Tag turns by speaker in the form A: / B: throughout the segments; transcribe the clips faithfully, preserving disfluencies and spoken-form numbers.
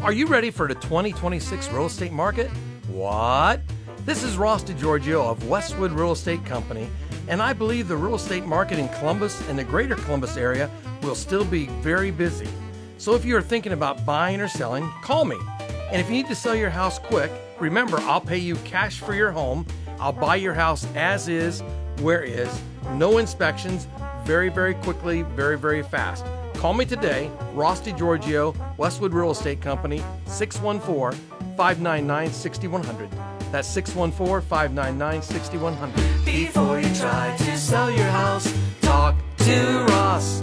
A: Are you ready for the twenty twenty-six real estate market? What? This is Ross DiGiorgio of Westwood Real Estate Company, and I believe the real estate market in Columbus and the greater Columbus area will still be very busy. So if you're thinking about buying or selling, call me. And if you need to sell your house quick, remember, I'll pay you cash for your home. I'll buy your house as is, where is, no inspections, very, very quickly, very, very fast. Call me today, Ross DiGiorgio, Westwood Real Estate Company, six one four, five nine nine, six one zero zero. That's six one four, five nine nine, six one zero zero. Before you try to sell your house, talk to Ross.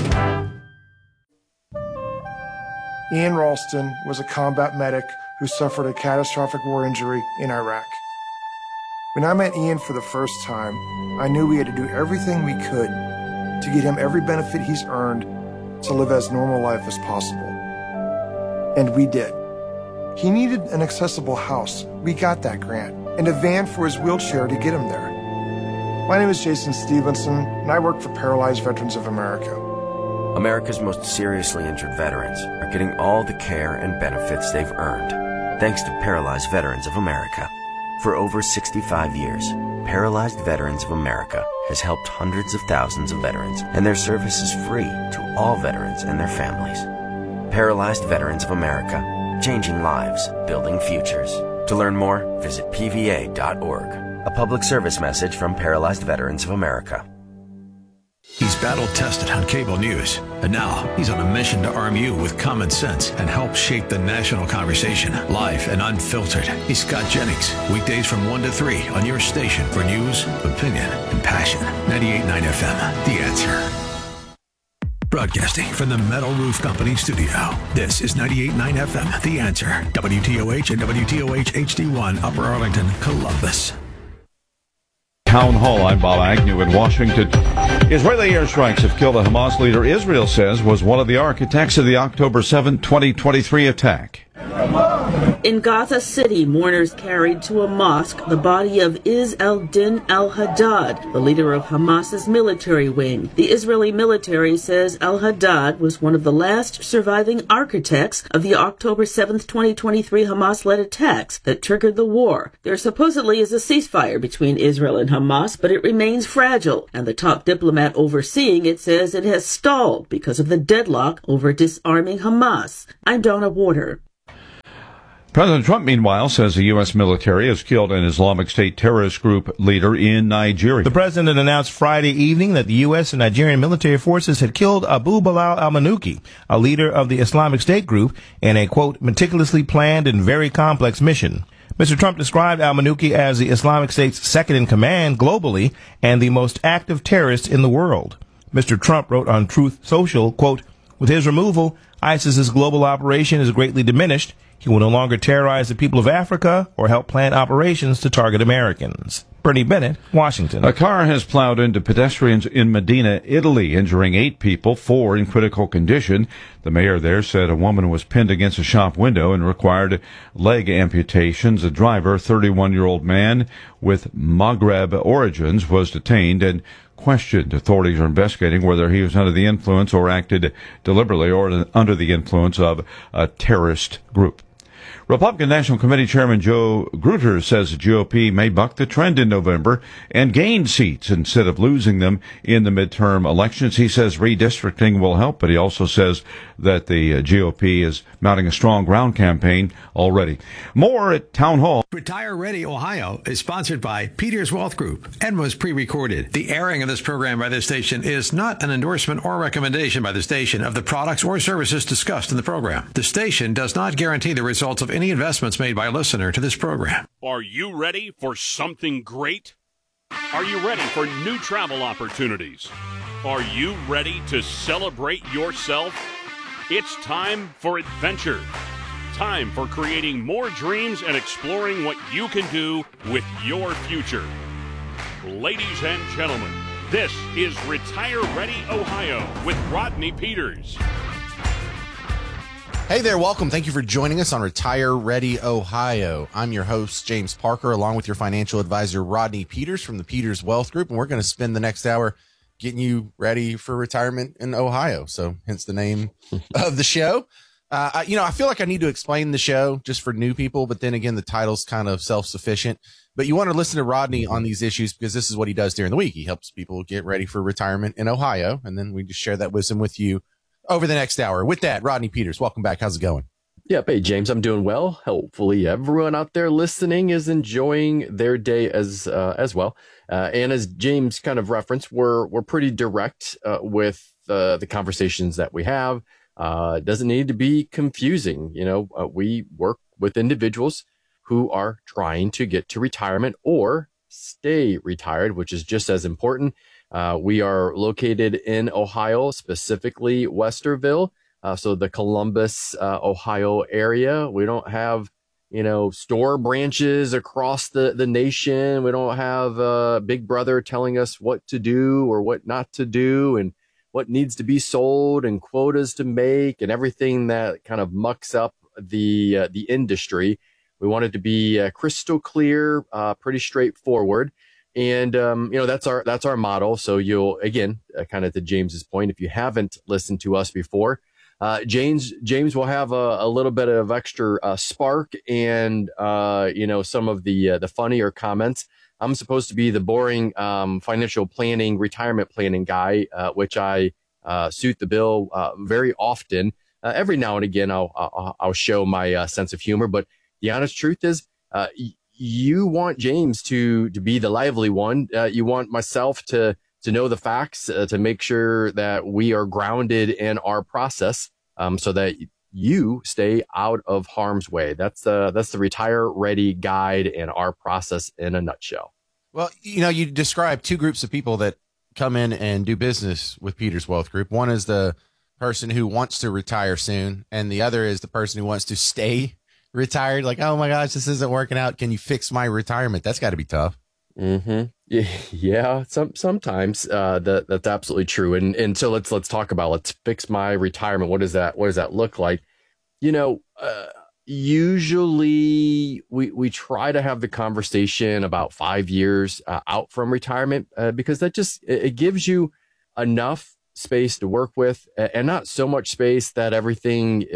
B: Ian Ralston was a combat medic who suffered a catastrophic war injury in Iraq. When I met Ian for the first time, I knew we had to do everything we could to get him every benefit he's earned to live as normal life as possible. And we did. He needed an accessible house. We got that grant, and a van for his wheelchair to get him there. My name is Jason Stevenson, and I work for Paralyzed Veterans of America.
C: America's most seriously injured veterans are getting all the care and benefits they've earned, thanks to Paralyzed Veterans of America. For over sixty-five years, Paralyzed Veterans of America has helped hundreds of thousands of veterans, and their service is free to all veterans and their families. Paralyzed Veterans of America, changing lives, building futures. To learn more, visit P V A dot org. A public service message from Paralyzed Veterans of America.
D: He's battle-tested on cable news, and now he's on a mission to arm you with common sense and help shape the national conversation, live and unfiltered. He's Scott Jennings, weekdays from one to three on your station for news, opinion, and passion. ninety-eight point nine F M, The Answer. Broadcasting from the Metal Roof Company studio, this is ninety-eight point nine F M, The Answer. W T O H and W T O H H D one, Upper Arlington, Columbus.
E: Town Hall. I'm Bob Agnew in Washington. Israeli airstrikes have killed a Hamas leader Israel says was one of the architects of the October seventh, twenty twenty-three attack.
F: In Gaza City, mourners carried to a mosque the body of Izz al-Din al-Haddad, the leader of Hamas's military wing. The Israeli military says al-Haddad was one of the last surviving architects of the October seventh, twenty twenty-three Hamas-led attacks that triggered the war. There supposedly is a ceasefire between Israel and Hamas, but it remains fragile, and the top diplomat overseeing it says it has stalled because of the deadlock over disarming Hamas. I'm Donna Warder.
E: President Trump, meanwhile, says the U S military has killed an Islamic State terrorist group leader in Nigeria.
G: The president announced Friday evening that the U S and Nigerian military forces had killed Abu Bilal al-Manuki, a leader of the Islamic State group, in a, quote, meticulously planned and very complex mission. Mister Trump described al-Manuki as the Islamic State's second in command globally and the most active terrorist in the world. Mister Trump wrote on Truth Social, quote, with his removal, ISIS's global operation is greatly diminished. He will no longer terrorize the people of Africa or help plan operations to target Americans. Bernie Bennett, Washington.
E: A car has plowed into pedestrians in Medina, Italy, injuring eight people, four in critical condition. The mayor there said a woman was pinned against a shop window and required leg amputations. A driver, thirty-one-year-old man with Maghreb origins, was detained and questioned. Authorities are investigating whether he was under the influence or acted deliberately or under the influence of a terrorist group. Republican National Committee Chairman Joe Grutter says the G O P may buck the trend in November and gain seats instead of losing them in the midterm elections. He says redistricting will help, but he also says that the G O P is mounting a strong ground campaign already. More at Town Hall.
D: Retire Ready Ohio is sponsored by Peters Wealth Group and was pre-recorded. The airing of this program by this station is not an endorsement or recommendation by the station of the products or services discussed in the program. The station does not guarantee the results of any investments made by a listener to this program.
H: Are you ready for something great? Are you ready for new travel opportunities? Are you ready to celebrate yourself? It's time for adventure. Time for creating more dreams and exploring what you can do with your future. Ladies and gentlemen, this is Retire Ready Ohio with Rodney Peters.
I: Hey there, welcome. Thank you for joining us on Retire Ready Ohio. I'm your host, James Parker, along with your financial advisor, Rodney Peters from the Peters Wealth Group, and we're going to spend the next hour getting you ready for retirement in Ohio. So hence the name of the show. Uh, I, you know, I feel like I need to explain the show just for new people, but then again, the title's kind of self-sufficient. But you want to listen to Rodney on these issues because this is what he does during the week. He helps people get ready for retirement in Ohio, and then we just share that wisdom with you over the next hour. With that, Rodney Peters, welcome back. How's it going?
J: Yep. Hey, James, I'm doing well. Hopefully everyone out there listening is enjoying their day as uh, as well. Uh, and as James kind of referenced, we're we're pretty direct uh, with uh, the conversations that we have. Uh, it doesn't need to be confusing. You know, uh, we work with individuals who are trying to get to retirement or stay retired, which is just as important. Uh, we are located in Ohio, specifically Westerville. Uh, so the Columbus, uh, Ohio area. We don't have, you know, store branches across the, the nation. We don't have uh, Big Brother telling us what to do or what not to do and what needs to be sold and quotas to make and everything that kind of mucks up the uh, the industry. We want it to be uh, crystal clear, uh, pretty straightforward. And, um, you know, that's our that's our model. So you'll, again, uh, kind of to James's point, if you haven't listened to us before, Uh, James, James will have a, a little bit of extra uh, spark and, uh, you know, some of the uh, the funnier comments. I'm supposed to be the boring um, financial planning, retirement planning guy, uh, which I uh, suit the bill uh, very often. Uh, every now and again, I'll I'll, I'll show my uh, sense of humor. But the honest truth is, uh, y- you want James to to be the lively one. Uh, you want myself to. to know the facts, uh, to make sure that we are grounded in our process, um, so that you stay out of harm's way. That's the, that's the Retire Ready guide and our process in a nutshell.
I: Well, you know, you describe two groups of people that come in and do business with Peters Wealth Group. One is the person who wants to retire soon, and the other is the person who wants to stay retired. Like, oh my gosh, this isn't working out. Can you fix my retirement? That's got to be tough.
J: Mm-hmm. Yeah, some sometimes uh, that that's absolutely true. And and so let's let's talk about let's fix my retirement. What does that what does that look like? You know, uh, usually we we try to have the conversation about five years uh, out from retirement uh, because that just it, it gives you enough space to work with, and not so much space that everything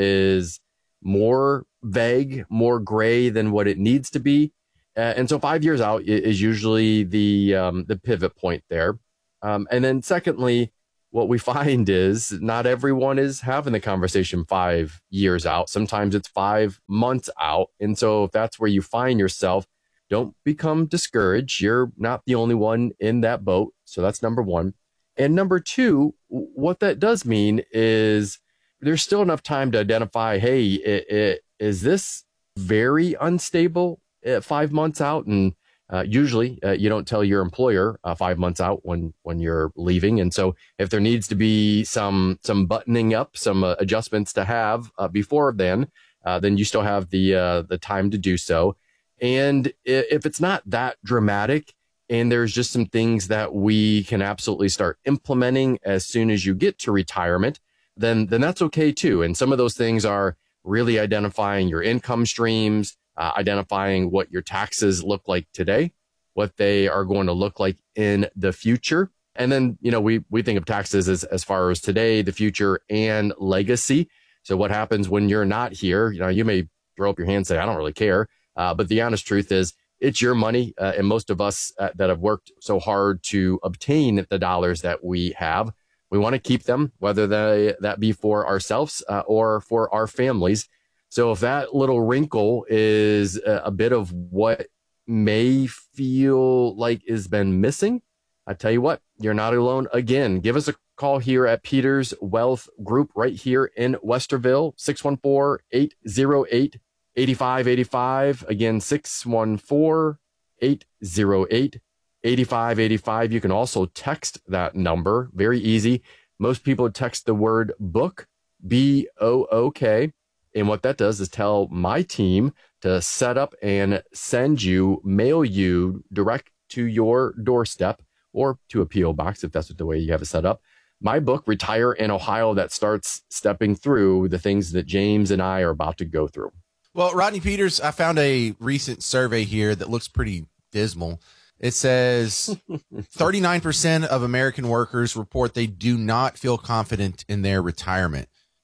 J: is more vague, more gray than what it needs to be. Uh, and so five years out is usually the um, the pivot point there. Um, and then secondly, what we find is not everyone is having the conversation five years out. Sometimes it's five months out. And so if that's where you find yourself, don't become discouraged. You're not the only one in that boat. So that's number one. And number two, what that does mean is there's still enough time to identify, hey, it, it, is this very unstable? Uh, five months out, and uh, usually uh, you don't tell your employer uh, five months out when when you're leaving. And so if there needs to be some some buttoning up, some uh, adjustments to have uh, before then, uh, then you still have the uh, the time to do so. And if it's not that dramatic, and there's just some things that we can absolutely start implementing as soon as you get to retirement, then then that's okay too. And some of those things are really identifying your income streams. Uh, identifying what your taxes look like today, what they are going to look like in the future. And then, you know, we, we think of taxes as, as far as today, the future, and legacy. So what happens when you're not here? You know, you may throw up your hand and say, I don't really care. Uh, but the honest truth is it's your money. Uh, and most of us uh, that have worked so hard to obtain the dollars that we have, we want to keep them, whether they, that be for ourselves uh, or for our families. So if that little wrinkle is a, a bit of what may feel like has been missing, I tell you what, you're not alone. Again, give us a call here at Peters Wealth Group right here in Westerville, six one four, eight zero eight, eight five eight five. Again, six one four, eight zero eight, eight five eight five. You can also text that number. Very easy. Most people text the word book, B O O K. And what that does is tell my team to set up and send you, mail you direct to your doorstep or to a P O box, if that's the way you have it set up, my book, Retire in Ohio, that starts stepping through the things that James and I are about to go through.
I: Well, Rodney Peters, I found a recent survey here that looks pretty dismal. It says thirty-nine percent of American workers report they do not feel confident in their retirement.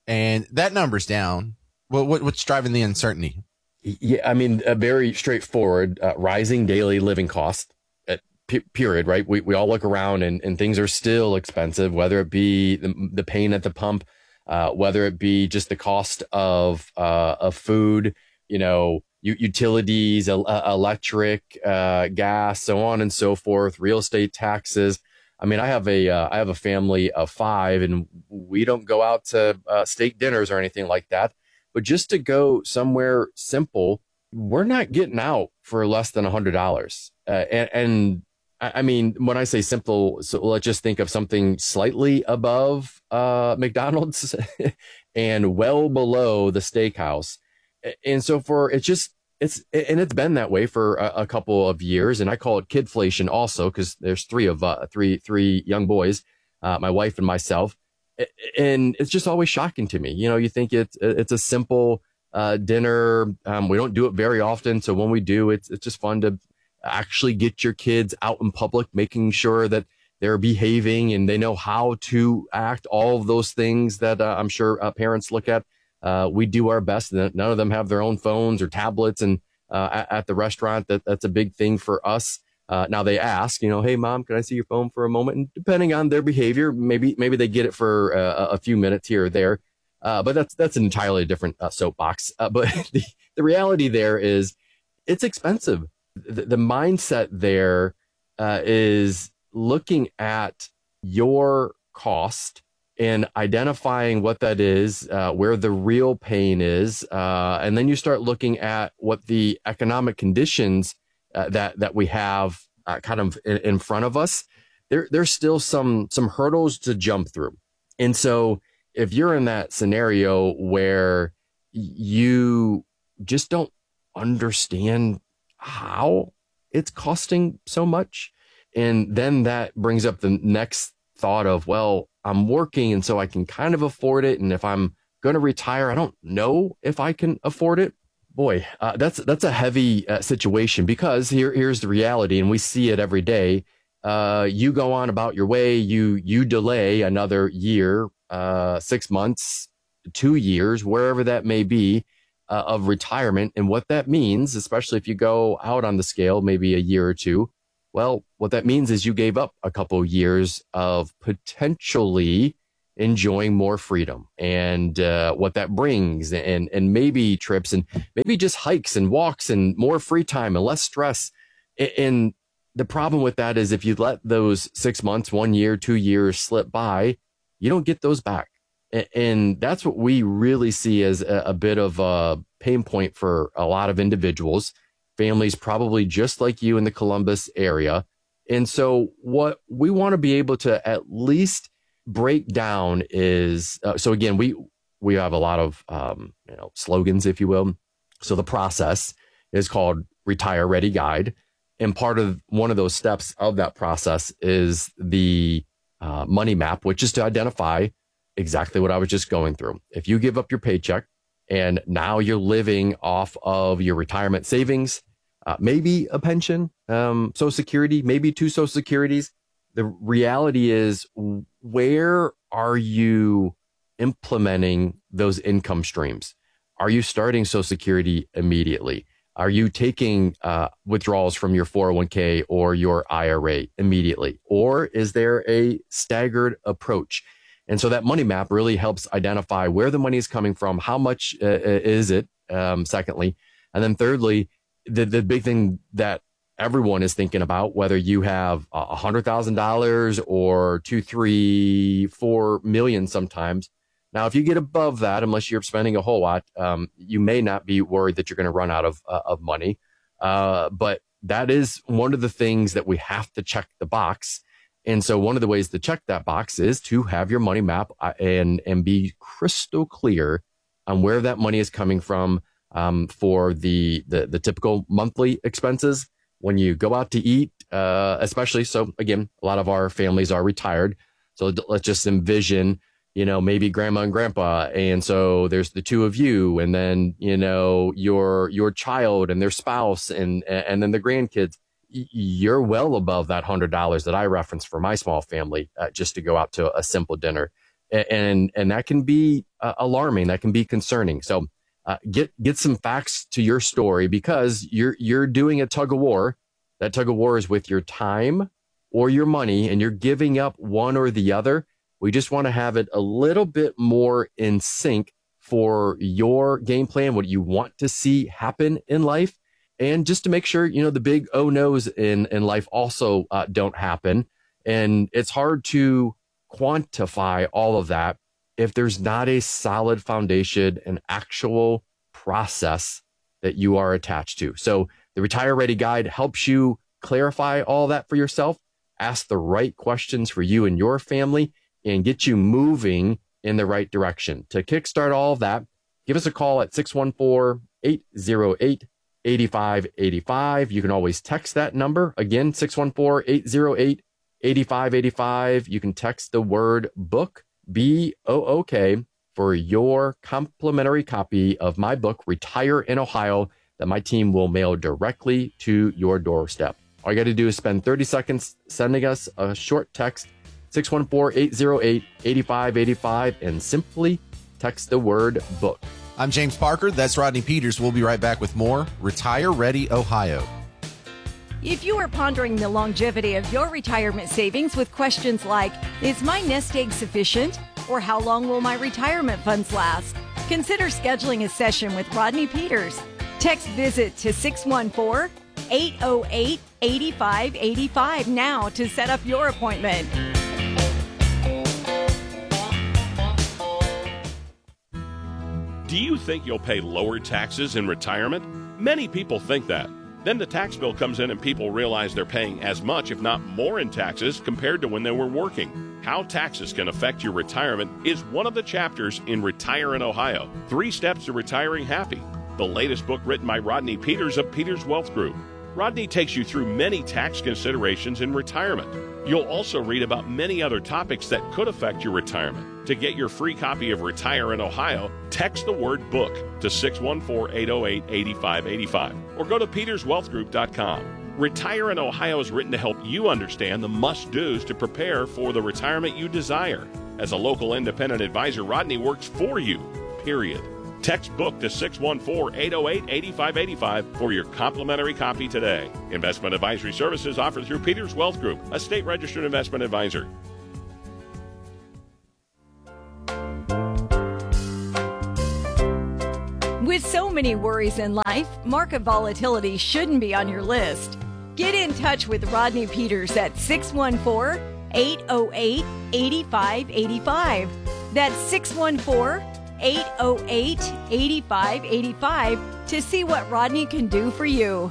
I: and that number's down. Well, what, what's driving the uncertainty?
J: Yeah, I mean, a very straightforward uh, rising daily living cost. At p- period, right? We we all look around and, and things are still expensive, whether it be the, the pain at the pump, uh, whether it be just the cost of uh, of food, you know, u- utilities, el- electric, uh, gas, so on and so forth, real estate taxes. I mean, I have a uh, I have a family of five, and we don't go out to uh, steak dinners or anything like that. But just to go somewhere simple, we're not getting out for less than one hundred dollars. Uh, and, and I mean, when I say simple, so let's just think of something slightly above uh, McDonald's and well below the steakhouse. And so for it's just it's and it's been that way for a, a couple of years. And I call it kidflation also, because there's three of uh, three three young boys, uh, my wife and myself. And it's just always shocking to me. You know, you think it's it's a simple uh, dinner. Um, we don't do it very often. So when we do, it's it's just fun to actually get your kids out in public, making sure that they're behaving and they know how to act. All of those things that uh, I'm sure uh, parents look at. Uh, we do our best. None of them have their own phones or tablets. And uh, at, at the restaurant, that that's a big thing for us. Uh, now they ask, you know, hey, mom, can I see your phone for a moment? And depending on their behavior, maybe maybe they get it for uh, a few minutes here or there. Uh, but that's that's an entirely different uh, soapbox. Uh, but the, the reality there is it's expensive. The, the mindset there uh, is looking at your cost and identifying what that is, uh, where the real pain is. Uh, and then you start looking at what the economic conditions Uh, that that we have uh, kind of in, in front of us. There there's still some some hurdles to jump through. And so if you're in that scenario where you just don't understand how it's costing so much, and then that brings up the next thought of, well, I'm working and so I can kind of afford it, and if I'm going to retire, I don't know if I can afford it. Boy, uh, that's that's a heavy uh, situation, because here here's the reality, and we see it every day. Uh, you go on about your way, you you delay another year, uh, six months, two years, wherever that may be, uh, of retirement, and what that means, especially if you go out on the scale, maybe a year or two. Well, what that means is you gave up a couple of years of potentially enjoying more freedom, and uh, what that brings, and and maybe trips, and maybe just hikes and walks and more free time and less stress. And the problem with that is if you let those six months, one year, two years slip by, you don't get those back. And that's what we really see as a, a bit of a pain point for a lot of individuals, families probably just like you in the Columbus area. And so what we want to be able to at least break down is, uh, so again, we, we have a lot of, um, you know, slogans, if you will. So the process is called Retire Ready Guide. And part of one of those steps of that process is the uh, money map, which is to identify exactly what I was just going through. If you give up your paycheck and now you're living off of your retirement savings, uh, maybe a pension, um, Social Security, maybe two Social Securities, the reality is, where are you implementing those income streams? Are you starting Social Security immediately? Are you taking uh, withdrawals from your four oh one k or your I R A immediately? Or is there a staggered approach? And so that money map really helps identify where the money is coming from, how much uh, is it, um, secondly. And then thirdly, the, the big thing that everyone is thinking about, whether you have a hundred thousand dollars or two, three, four million sometimes. Now, if you get above that, unless you're spending a whole lot, um, you may not be worried that you're going to run out of uh, of money. Uh, but that is one of the things that we have to check the box. And so one of the ways to check that box is to have your money map and and be crystal clear on where that money is coming from, um, for the, the the typical monthly expenses. When you go out to eat, uh, especially, so again, a lot of our families are retired. So let's just envision, you know, maybe grandma and grandpa. And so there's the two of you, and then, you know, your, your child and their spouse, and, and then the grandkids. You're well above that hundred dollars that I referenced for my small family, uh, just to go out to a simple dinner. And, and that can be uh, alarming. That can be concerning. So uh, get, get some facts to your story, because you're, you're doing a tug of war. That tug of war is with your time or your money, and you're giving up one or the other. We just want to have it a little bit more in sync for your game plan, what you want to see happen in life. And just to make sure, you know, the big oh no's in, in life also uh, don't happen. And it's hard to quantify all of that if there's not a solid foundation, an actual process that you are attached to. So the Retire Ready Guide helps you clarify all that for yourself, ask the right questions for you and your family, and get you moving in the right direction. To kickstart all of that, give us a call at six one four, eight oh eight, eight five eight five. You can always text that number. Again, six one four, eight oh eight, eight five eight five. You can text the word book, B O O K, for your complimentary copy of my book, Retire in Ohio, that my team will mail directly to your doorstep. All you got to do is spend thirty seconds sending us a short text, six one four, eight oh eight, eight five eight five, and simply text the word book.
I: I'm James Parker. That's Rodney Peters. We'll be right back with more Retire Ready Ohio.
K: If you are pondering the longevity of your retirement savings with questions like, is my nest egg sufficient? Or how long will my retirement funds last? Consider scheduling a session with Rodney Peters. Text VISIT to six one four, eight oh eight, eight five eight five now to set up your appointment.
H: Do you think you'll pay lower taxes in retirement? Many people think that. Then the tax bill comes in and people realize they're paying as much, if not more, in taxes compared to when they were working. How taxes can affect your retirement is one of the chapters in Retire in Ohio, Three Steps to Retiring Happy, the latest book written by Rodney Peters of Peters Wealth Group. Rodney takes you through many tax considerations in retirement. You'll also read about many other topics that could affect your retirement. To get your free copy of Retire in Ohio, text the word book to six one four, eight oh eight, eight five eight five or go to peters wealth group dot com. Retire in Ohio is written to help you understand the must-dos to prepare for the retirement you desire. As a local independent advisor, Rodney works for you, period. Text book to six one four, eight oh eight, eight five eight five for your complimentary copy today. Investment advisory services offered through Peters Wealth Group, a state-registered investment advisor.
K: With so many worries in life, market volatility shouldn't be on your list. Get in touch with Rodney Peters at six one four, eight oh eight, eight five eight five. That's six one four, eight oh eight, eight five eight five to see what Rodney can do for you.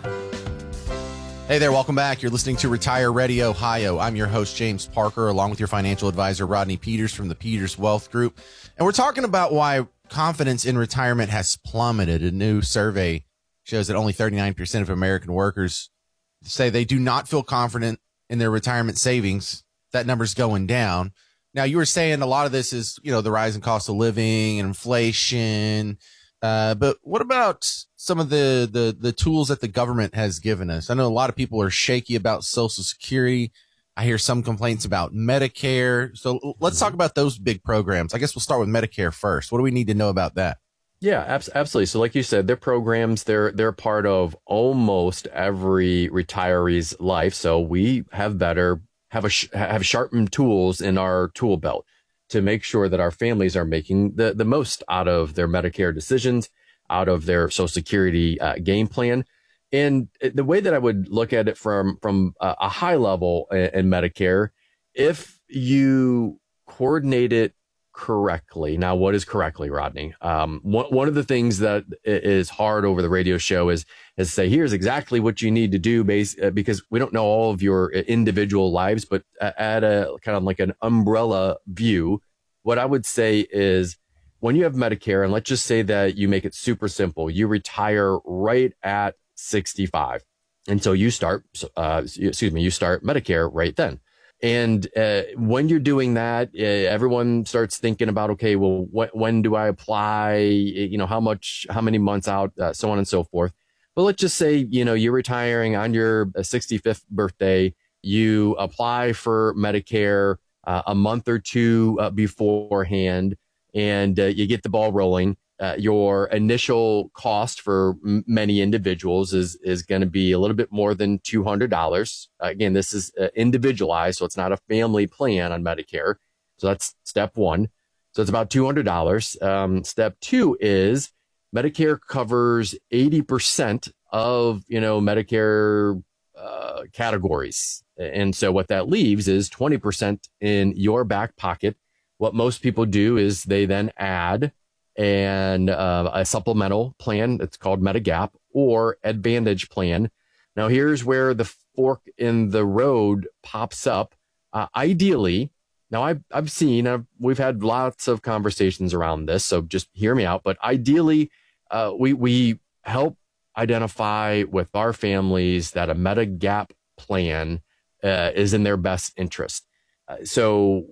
I: Hey there, welcome back. You're listening to Retire Ready Ohio. I'm your host, James Parker, along with your financial advisor, Rodney Peters from the Peters Wealth Group. And we're talking about why confidence in retirement has plummeted. A new survey shows that only thirty-nine percent of American workers say they do not feel confident in their retirement savings. That number's going down. Now, you were saying a lot of this is, you know, the rising cost of living and inflation. Uh, but what about some of the, the, the tools that the government has given us? I know a lot of people are shaky about Social Security. I hear some complaints about Medicare. So let's talk about those big programs. I guess we'll start with Medicare first. What do we need to know about that?
J: Yeah, abs- absolutely. So like you said, they're programs, they're, they're part of almost every retiree's life. So we have better, have a, sh- have sharpened tools in our tool belt to make sure that our families are making the, the most out of their Medicare decisions, out of their Social Security uh, game plan. And the way that I would look at it from, from a high level in Medicare, if you coordinate it correctly. Now, what is correctly, Rodney? Um, one, one of the things that is hard over the radio show is, is say, here's exactly what you need to do based, uh, because we don't know all of your individual lives, but at a kind of like an umbrella view, what I would say is when you have Medicare, and let's just say that you make it super simple, you retire right at sixty-five. And so you start, uh, excuse me, you start Medicare right then. And uh, when you're doing that, uh, everyone starts thinking about, okay, well, wh- when do I apply? You know, how much, how many months out, uh, so on and so forth. But let's just say, you know, you're retiring on your sixty-fifth birthday. You apply for Medicare uh, a month or two uh, beforehand, and uh, you get the ball rolling. Uh, your initial cost for m- many individuals is is going to be a little bit more than two hundred dollars. Uh, again, this is uh, individualized, so it's not a family plan on Medicare. So that's step one. So it's about two hundred dollars. Um, step two is Medicare covers eighty percent of, you know, Medicare uh, categories. And so what that leaves is twenty percent in your back pocket. What most people do is they then add and uh, a supplemental plan that's called Medigap or Advantage plan. Now, here's where the fork in the road pops up. Uh, ideally, now I've, I've seen, I've, we've had lots of conversations around this, so just hear me out. But ideally, uh, we, we help identify with our families that a Medigap plan uh, is in their best interest. Uh, so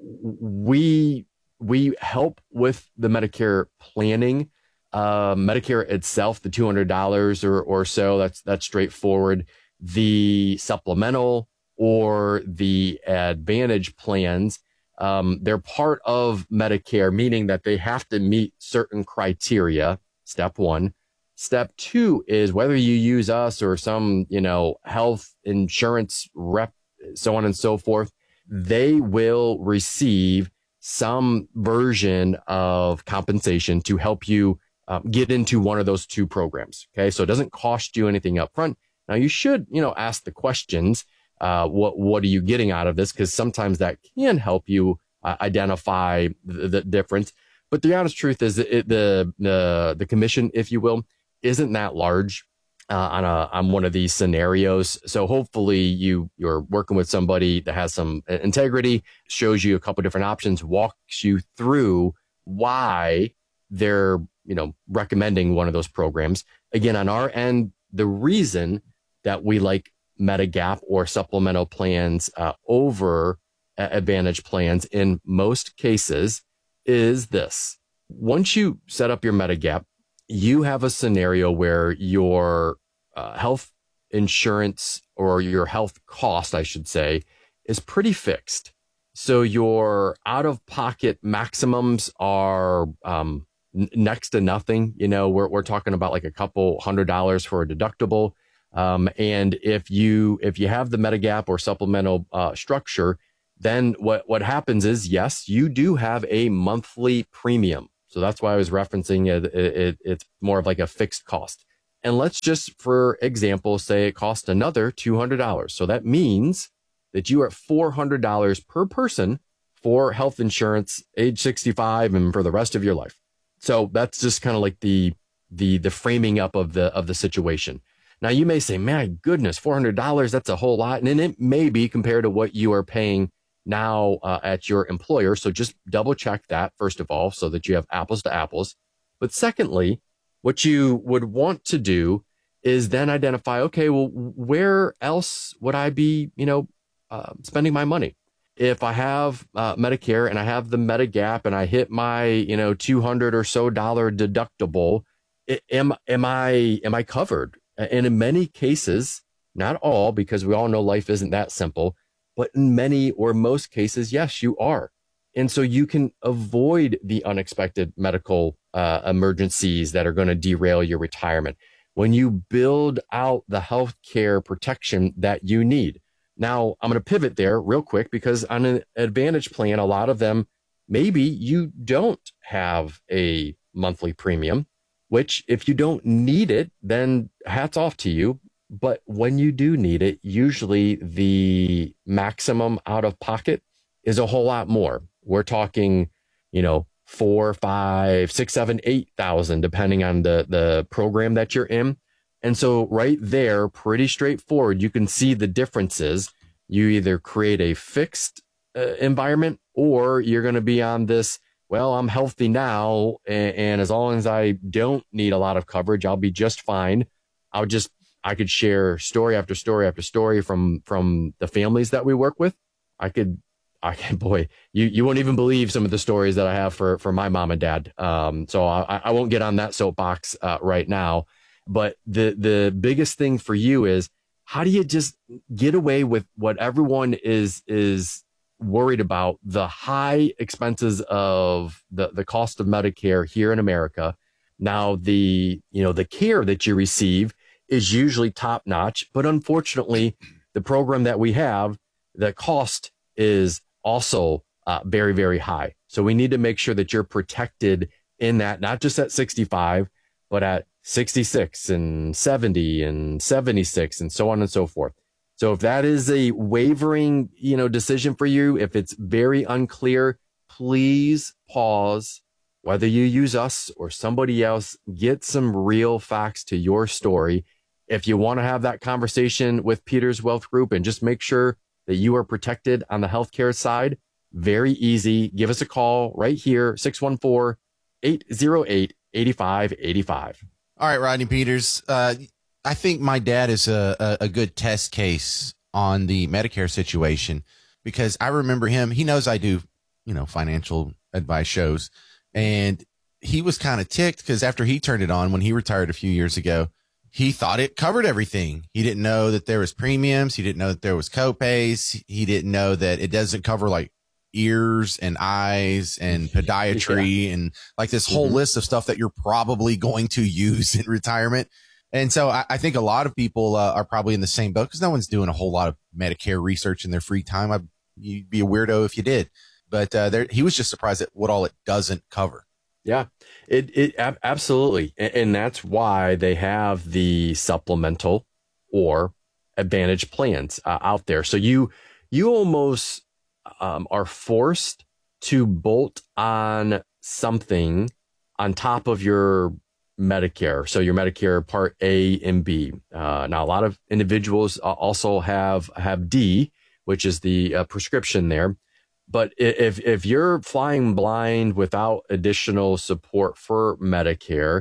J: we we help with the Medicare planning. Uh, Medicare itself, the two hundred dollars or or so, that's that's straightforward. The supplemental or the Advantage plans, um, they're part of Medicare, meaning that they have to meet certain criteria. Step one. Step two is whether you use us or some, you know, health insurance rep, so on and so forth, they will receive some version of compensation to help you uh, get into one of those two programs. Okay. So it doesn't cost you anything up front. Now you should, you know, ask the questions. Uh, what, what are you getting out of this? Because sometimes that can help you uh, identify the, the difference. But the honest truth is that it, the, the, the commission, if you will, isn't that large uh, on a, on one of these scenarios. So hopefully you, you're working with somebody that has some integrity, shows you a couple different options, walks you through why they're, you know, recommending one of those programs. Again, on our end, the reason that we like Medigap or supplemental plans uh, over uh, Advantage plans in most cases is this. Once you set up your Medigap, you have a scenario where your uh, health insurance or your health cost, I should say, is pretty fixed. So your out-of-pocket maximums are um, n- next to nothing. You know, we're we're talking about like a couple hundred dollars for a deductible. Um, and if you if you have the Medigap or supplemental uh, structure, then what what happens is, yes, you do have a monthly premium. So that's why I was referencing it, it, it. It's more of like a fixed cost. And let's just, for example, say it costs another two hundred dollars. So that means that you are at four hundred dollars per person for health insurance, age sixty-five, and for the rest of your life. So that's just kind of like the the the framing up of the of the situation. Now you may say, "My goodness, four hundred dollars, that's a whole lot," and it may be compared to what you are paying now uh, at your employer. So just double check that, first of all, so that you have apples to apples. But secondly, what you would want to do is then identify, okay, well, where else would I be, you know, uh, spending my money? If I have uh, Medicare and I have the Medigap and I hit my, you know, two hundred or so dollar deductible, am, am I, am I covered? And in many cases, not all, because we all know life isn't that simple, but in many or most cases, yes, you are. And so you can avoid the unexpected medical uh, emergencies that are going to derail your retirement when you build out the healthcare protection that you need. Now, I'm going to pivot there real quick because on an Advantage plan, a lot of them, maybe you don't have a monthly premium, which if you don't need it, then hats off to you. But when you do need it, usually the maximum out of pocket is a whole lot more. We're talking, you know, four, five, six, seven, eight thousand, depending on the, the program that you're in. And so right there, pretty straightforward. You can see the differences. You either create a fixed uh, environment or you're going to be on this, well, I'm healthy now. And, and as long as I don't need a lot of coverage, I'll be just fine. I'll just I could share story after story after story from, from the families that we work with. I could, I can, boy, you, you won't even believe some of the stories that I have for, for my mom and dad. Um, so I, I won't get on that soapbox uh, right now. But the, the biggest thing for you is how do you just get away with what everyone is, is worried about the high expenses of the, the cost of Medicare here in America. Now, the, you know, the care that you receive is usually top notch, but unfortunately, the program that we have, the cost is also uh, very, very high. So we need to make sure that you're protected in that, not just at sixty-five, but at sixty-six and seventy and seventy-six and so on and so forth. So if that is a wavering, you know, decision for you, if it's very unclear, please pause. Whether you use us or somebody else, get some real facts to your story. If you want to have that conversation with Peters Wealth Group and just make sure that you are protected on the healthcare side, very easy. Give us a call right here, six one four, eight zero eight, eight five eight five.
I: All right, Rodney Peters. Uh, I think my dad is a, a, a good test case on the Medicare situation because I remember him. He knows I do, you know, financial advice shows. And he was kind of ticked because after he turned it on, when he retired a few years ago, he thought it covered everything. He didn't know that there was premiums. He didn't know that there was copays. He didn't know that it doesn't cover like ears and eyes and podiatry yeah. and like this whole mm-hmm. list of stuff that you're probably going to use in retirement. And so I, I think a lot of people uh, are probably in the same boat because no one's doing a whole lot of Medicare research in their free time. I, you'd be a weirdo if you did. But uh, there, he was just surprised at what all it doesn't cover.
J: Yeah, it it ab- absolutely, and, and that's why they have the supplemental or advantage plans uh, out there. So you you almost um, are forced to bolt on something on top of your Medicare. So your Medicare Part A and B. Uh, now, a lot of individuals also have have D, which is the uh, prescription there. But if if you're flying blind without additional support for Medicare,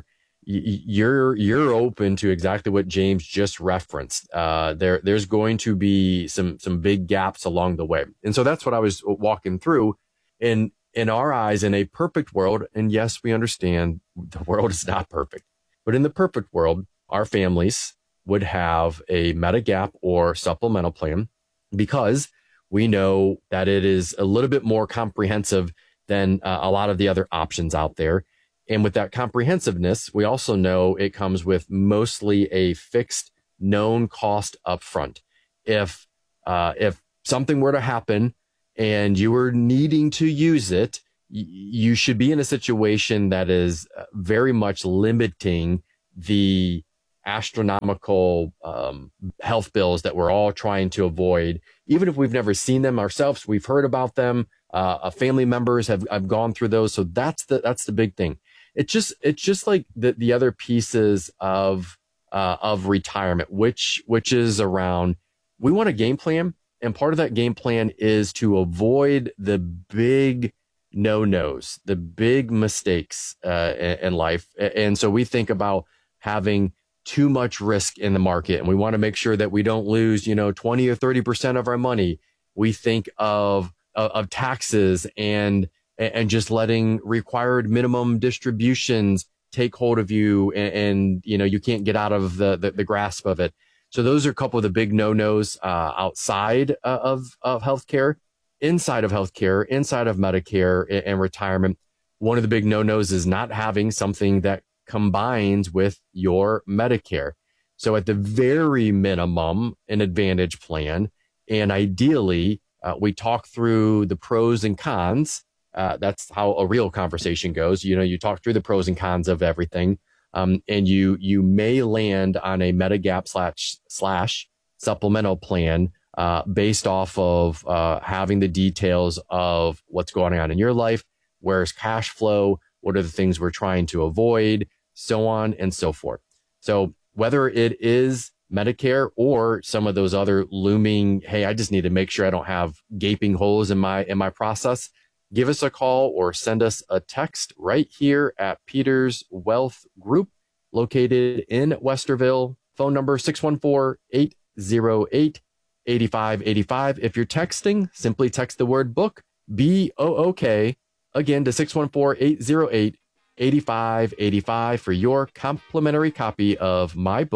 J: you're you're open to exactly what James just referenced. Uh, there there's going to be some some big gaps along the way, and so that's what I was walking through. In in our eyes, in a perfect world, and yes, we understand the world is not perfect, but in the perfect world, our families would have a Medigap or supplemental plan because we know that it is a little bit more comprehensive than uh, a lot of the other options out there. And with that comprehensiveness, we also know it comes with mostly a fixed known cost upfront. If uh, if something were to happen and you were needing to use it, y- you should be in a situation that is very much limiting the astronomical um, health bills that we're all trying to avoid. Even if we've never seen them ourselves, we've heard about them. Uh, family members have, have gone through those. So that's the that's the big thing. It's just it's just like the, the other pieces of uh, of retirement, which which is around. We want a game plan, and part of that game plan is to avoid the big no-nos, the big mistakes uh, in, in life. And so we think about having too much risk in the market, and we want to make sure that we don't lose, you know, twenty or thirty percent of our money. We think of, of, of taxes and, and just letting required minimum distributions take hold of you and, and you know, you can't get out of the, the, the grasp of it. So those are a couple of the big no-nos uh, outside uh, of, of healthcare. Inside of healthcare, inside of Medicare and, and retirement, one of the big no-nos is not having something that combines with your Medicare. So at the very minimum, an advantage plan. And ideally, uh, we talk through the pros and cons. Uh, that's how a real conversation goes. You know, you talk through the pros and cons of everything. Um, and you you may land on a Medigap slash, slash supplemental plan uh, based off of uh, having the details of what's going on in your life, where's cash flow, what are the things we're trying to avoid, so on and so forth. So whether it is Medicare or some of those other looming, hey, I just need to make sure I don't have gaping holes in my in my process, give us a call or send us a text right here at Peters Wealth Group, located in Westerville. Phone number six one four, eight zero eight, eight five eight five. If you're texting, simply text the word book, B O O K, again to six one four, eight zero eight, eight five eight five for your complimentary copy of my book,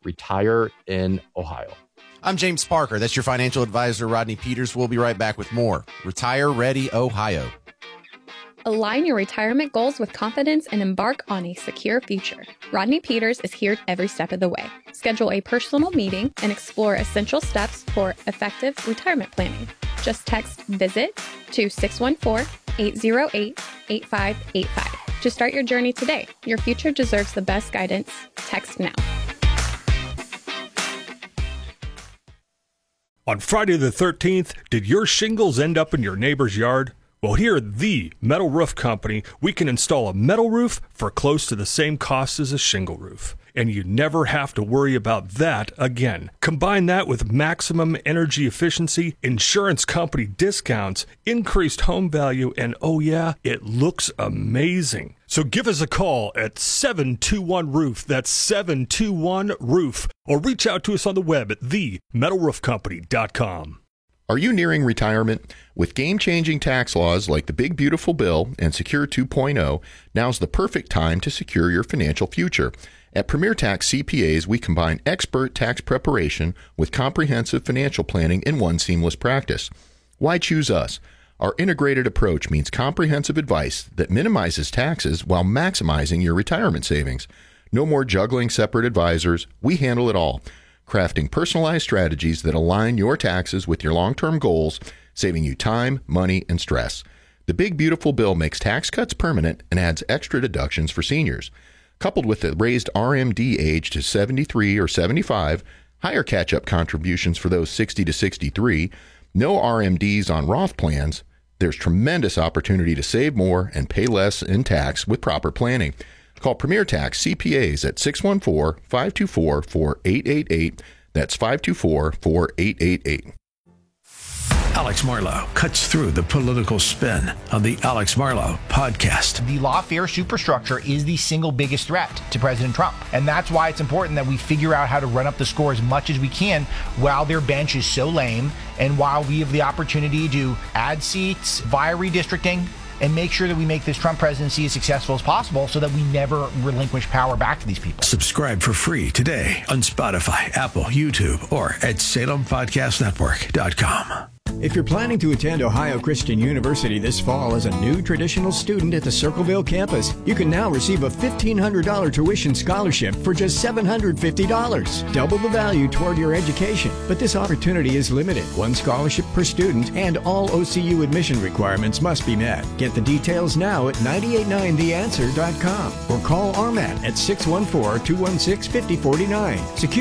J: retire in Ohio.
I: I'm James Parker. That's your financial advisor, Rodney Peters. We'll be right back with more Retire Ready Ohio.
L: Align your retirement goals with confidence and embark on a secure future. Rodney Peters is here every step of the way. Schedule a personal meeting and explore essential steps for effective retirement planning. Just text VISIT to six one four, eight zero eight, eight five eight five to start your journey today. Your future deserves the best guidance. Text now.
M: On Friday the thirteenth, did your shingles end up in your neighbor's yard? Well, here at the Metal Roof Company, we can install a metal roof for close to the same cost as a shingle roof. And you never have to worry about that again. Combine that with maximum energy efficiency, insurance company discounts, increased home value, and oh yeah, it looks amazing. So give us a call at seven two one roof, that's seven two one roof, or reach out to us on the web at the metal roof company dot com.
N: Are you nearing retirement? With game-changing tax laws like the Big Beautiful Bill and Secure two point oh, now's the perfect time to secure your financial future. At Premier Tax C P As, we combine expert tax preparation with comprehensive financial planning in one seamless practice. Why choose us? Our integrated approach means comprehensive advice that minimizes taxes while maximizing your retirement savings. No more juggling separate advisors. We handle it all, crafting personalized strategies that align your taxes with your long-term goals, saving you time, money, and stress. The Big Beautiful Bill makes tax cuts permanent and adds extra deductions for seniors. Coupled with the raised R M D age to seventy-three or seventy-five, higher catch-up contributions for those sixty to sixty-three, no R M Ds on Roth plans, there's tremendous opportunity to save more and pay less in tax with proper planning. Call Premier Tax C P As at six one four, five two four, four eight eight eight. That's five two four, four eight eight eight.
D: Alex Marlow cuts through the political spin on the Alex Marlow podcast.
O: The lawfare superstructure is the single biggest threat to President Trump. And that's why it's important that we figure out how to run up the score as much as we can while their bench is so lame and while we have the opportunity to add seats via redistricting and make sure that we make this Trump presidency as successful as possible so that we never relinquish power back to these people.
D: Subscribe for free today on Spotify, Apple, YouTube, or at Salem Podcast Network dot com.
P: If you're planning to attend Ohio Christian University this fall as a new traditional student at the Circleville campus, you can now receive a fifteen hundred dollars tuition scholarship for just seven hundred fifty dollars. Double the value toward your education. But this opportunity is limited. One scholarship per student, and all O C U admission requirements must be met. Get the details now at nine eight nine the answer dot com or call R M A T at six one four, two one six, five oh four nine. Secure